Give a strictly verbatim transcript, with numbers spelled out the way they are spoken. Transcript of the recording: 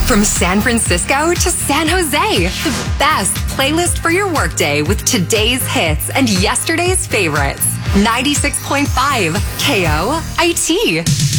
From San Francisco to San Jose, the best playlist for your workday with today's hits and yesterday's favorites. ninety-six point five K O I T.